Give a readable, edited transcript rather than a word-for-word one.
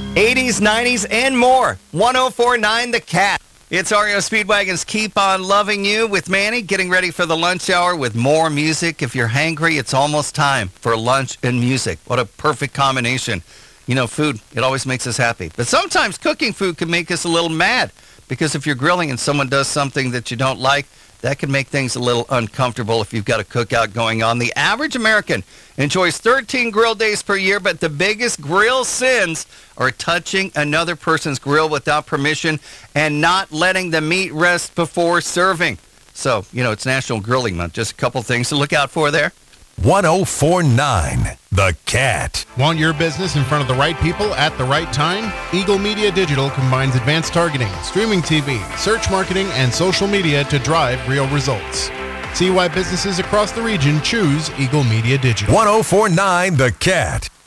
80s, 90s, and more. 104.9 The Cat. It's REO Speedwagon's Keep On Loving You with Manny, getting ready for the lunch hour with more music. If you're hangry, it's almost time for lunch and music. What a perfect combination. You know, food, it always makes us happy. But sometimes cooking food can make us a little mad, because if you're grilling and someone does something that you don't like, that can make things a little uncomfortable if you've got a cookout going on. The average American enjoys 13 grill days per year, but the biggest grill sins are touching another person's grill without permission and not letting the meat rest before serving. So, you know, it's National Grilling Month. Just a couple things to look out for there. 104.9 The Cat. Want your business in front of the right people at the right time? Eagle Media Digital combines advanced targeting, streaming TV, search marketing, and social media to drive real results. See why businesses across the region choose Eagle Media Digital. 104.9 The Cat.